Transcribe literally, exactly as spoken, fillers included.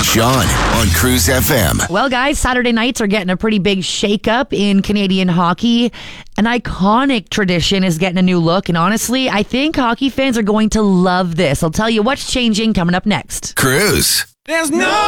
Sean on Cruise F M. Well, guys, Saturday nights are getting a pretty big shake-up in Canadian hockey. An iconic tradition is getting a new look, and honestly, I think hockey fans are going to love this. I'll tell you what's changing coming up next. Cruise. There's no